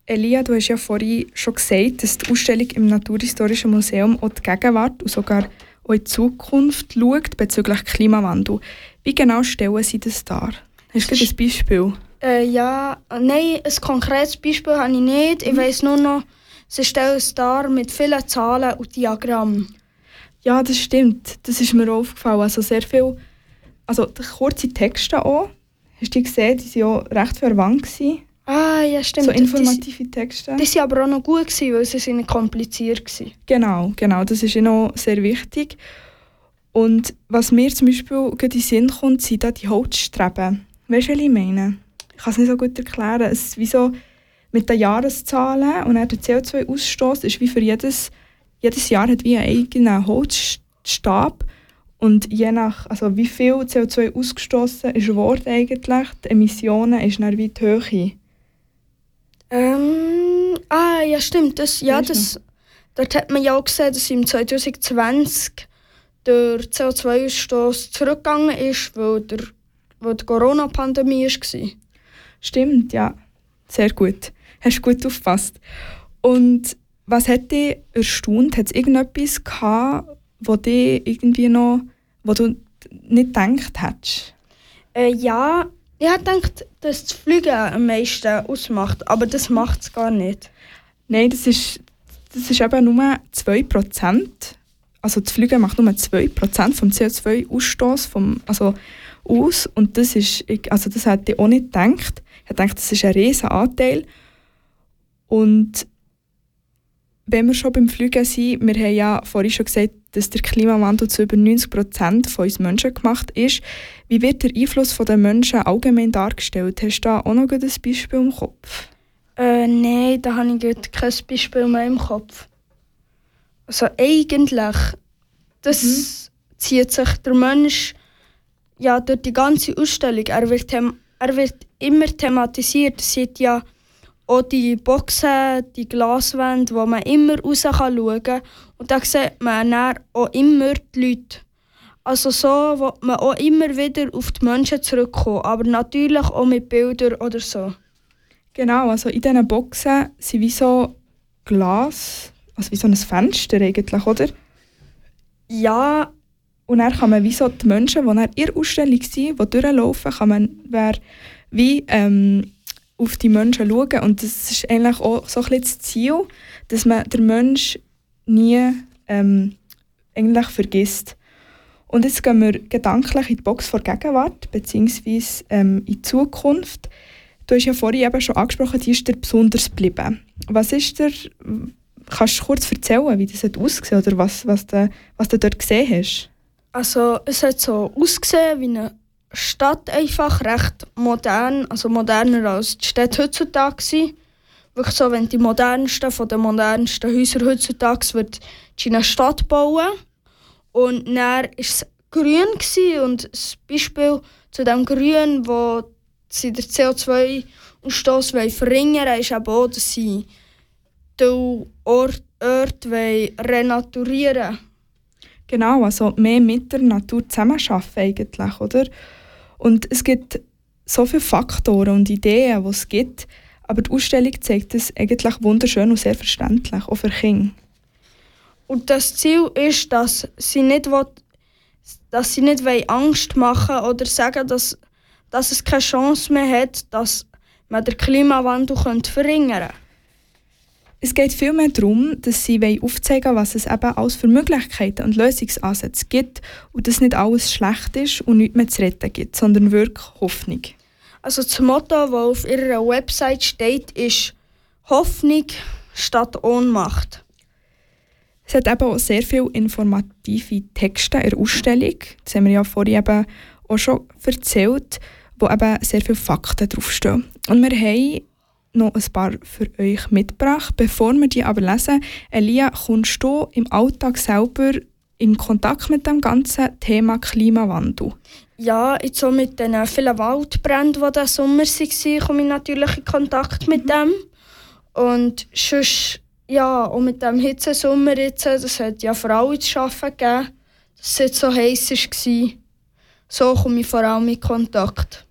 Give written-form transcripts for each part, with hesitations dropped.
Elia, du hast ja vorhin schon gesagt, dass die Ausstellung im Naturhistorischen Museum auch die Gegenwart und sogar auch in die Zukunft schaut bezüglich Klimawandel. Wie genau stellen Sie das dar? Hast du ein Beispiel? Nein, ein konkretes Beispiel habe ich nicht. Ich weiss nur noch, sie stellen es dar mit vielen Zahlen und Diagrammen. Ja, das stimmt. Das ist mir auch aufgefallen. Also sehr viel, also kurze Texte auch. Hast du die gesehen? Die waren auch recht verwandt. Ah, ja, stimmt. So informative Texte. Die waren aber auch noch gut, weil sie nicht kompliziert waren. Genau. Das ist noch sehr wichtig. Und was mir zum Beispiel gerade in den Sinn kommt, sind da die Holzstreben. Weißt du, was ich meine? Ich kann es nicht so gut erklären. Es ist wie so mit den Jahreszahlen und dann der CO2-Ausstoß ist wie für jedes Jahr hat wie einen eigenen Holzstab. Und je nach, also wie viel CO2 ausgestoßen ist worden eigentlich, die Emissionen ist dann wie die Höhe. Ja, stimmt. Dort hat man ja auch gesehen, dass im 2020 der CO2-Ausstoß zurückgegangen ist, weil die Corona-Pandemie war. Stimmt, ja. Sehr gut. Hast du gut aufgepasst. Und was hat dich erstaunt? Hat es irgendetwas gehabt, wo du nicht gedacht hättest? Ja, ich habe gedacht, dass das Fliegen am meisten ausmacht, aber das macht es gar nicht. Nein, das ist eben nur 2%. Also das Fliegen macht nur 2% vom CO2-Ausstoß aus. Und das hätte ich auch nicht gedacht. Ich dachte, das ist ein riesiger Anteil. Und wenn wir schon beim Fliegen sind, wir haben ja vorhin schon gesagt, dass der Klimawandel zu über 90% von uns Menschen gemacht ist. Wie wird der Einfluss der Menschen allgemein dargestellt? Hast du da auch noch ein Beispiel im Kopf? Nein, da habe ich kein Beispiel mehr im Kopf. Also eigentlich, das zieht sich der Mensch ja durch die ganze Ausstellung. Er wird immer thematisiert. Es sind ja auch die Boxen, die Glaswände, wo man immer raus schauen kann. Und da sieht man dann auch immer die Leute. Also so will man auch immer wieder auf die Menschen zurückkommen, aber natürlich auch mit Bildern oder so. Genau, also in diesen Boxen sind wie so Glas, also wie so ein Fenster eigentlich, oder? Ja. Und dann kann man wie so die Menschen, die in der Ausstellung sind, die durchlaufen, kann man auf die Menschen schauen. Und das ist eigentlich auch so ein bisschen das Ziel, dass man den Menschen nie eigentlich vergisst. Und jetzt gehen wir gedanklich in die Box der Gegenwart, beziehungsweise in die Zukunft. Du hast ja vorhin eben schon angesprochen, die ist dir besonders geblieben. Kannst du kurz erzählen, wie das ausgesehen hat oder was du dort gesehen hast? Also es hat so ausgesehen wie eine Stadt, einfach recht modern, also moderner als die Städte heutzutage. Wirklich so, wenn die modernsten von den modernsten Häusern heutzutage wird in eine Stadt bauen. Und dann war es grün und das Beispiel zu dem Grün, wo sie den CO2-Ausstoß verringern wollen, ist eben auch, dass sie die Orte renaturieren wollen. Genau, also mehr mit der Natur zusammenarbeiten eigentlich, oder? Und es gibt so viele Faktoren und Ideen, die es gibt, aber die Ausstellung zeigt es eigentlich wunderschön und sehr verständlich, auch für Kinder. Und das Ziel ist, dass sie nicht Angst machen wollen oder sagen, dass es keine Chance mehr hat, dass man den Klimawandel verringern könnte. Es geht vielmehr darum, dass sie aufzeigen wollen, was es eben alles für Möglichkeiten und Lösungsansätze gibt und dass nicht alles schlecht ist und nichts mehr zu retten gibt, sondern wirklich Hoffnung. Also das Motto, das auf ihrer Website steht, ist «Hoffnung statt Ohnmacht». Es hat eben auch sehr viele informative Texte in der Ausstellung, das haben wir ja vorhin eben auch schon erzählt, wo eben sehr viele Fakten draufstehen. Und wir haben noch ein paar für euch mitgebracht. Bevor wir die aber lesen, Elia, kommst du im Alltag selber in Kontakt mit dem ganzen Thema Klimawandel? Ja, jetzt so mit den vielen Waldbränden, die diesen Sommer waren, komme ich natürlich in Kontakt mit dem. Und sonst, ja, auch mit dem Hitzesommer jetzt, das hat ja vor allem zu arbeiten gegeben, dass es jetzt so heiß war. So komme ich vor allem in Kontakt.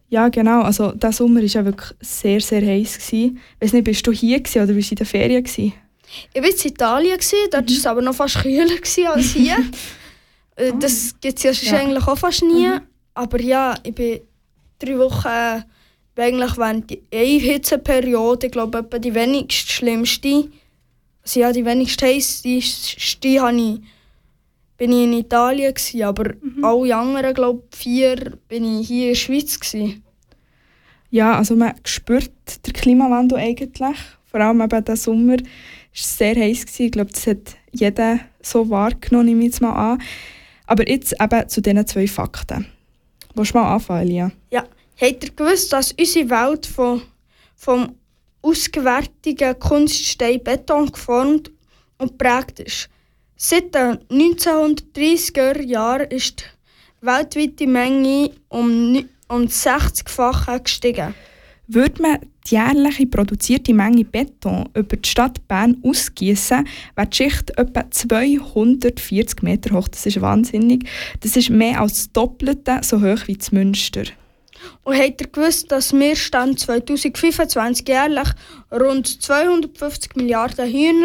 Ja, genau. Also, der Sommer war ja wirklich sehr, sehr heiß. Ich weiss nicht, bist du hier gewesen, oder bist du in den Ferien gewesen? Ich war in Italien, dort war es aber noch fast kühler als hier. Das gibt es ja sonst eigentlich auch fast nie. Aber ja, ich bin 3 Wochen eigentlich während einer Hitzeperiode, ich glaube, etwa die wenigst schlimmste, also ja, die wenigst heisseste bin ich in Italien gewesen, aber alle anderen, glaube ich, 4 bin ich hier in der Schweiz gewesen. Ja, also man spürt den Klimawandel eigentlich. Vor allem eben diesen Sommer war es sehr heiß gewesen. Ich glaube, das hat jeder so wahrgenommen, nehme ich jetzt mal an. Aber jetzt eben zu diesen 2 Fakten. Willst du mal anfangen, Elia? Ja, habt ihr gewusst, dass unsere Welt vom ausgewerteten Kunststein Beton geformt und geprägt ist? Seit den 1930er Jahren ist die weltweite Menge um 60-fache gestiegen. Würde man die jährliche produzierte Menge Beton über die Stadt Bern ausgießen, wäre die Schicht etwa 240 Meter hoch. Das ist wahnsinnig. Das ist mehr als das Doppelte so hoch wie das Münster. Und habt ihr gewusst, dass wir Stand 2025 jährlich rund 250 Milliarden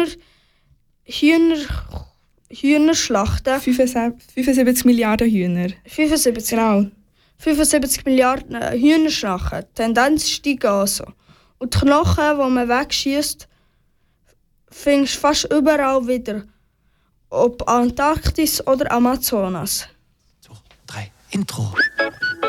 Hühner schlachten? 75 Milliarden Hühner. 75. Genau. 75 Milliarden Hühner schlachten. Die Tendenz steigt also. Und die Knochen, die man wegschießt, findest du fast überall wieder. Ob Antarktis oder Amazonas. 2, 3, Intro.